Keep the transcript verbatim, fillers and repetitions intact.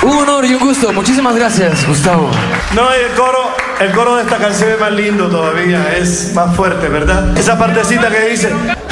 Un honor y un gusto. Muchísimas gracias, Gustavo. No, y el coro, el coro de esta canción es más lindo todavía, es más fuerte, ¿verdad? Esa partecita que dice...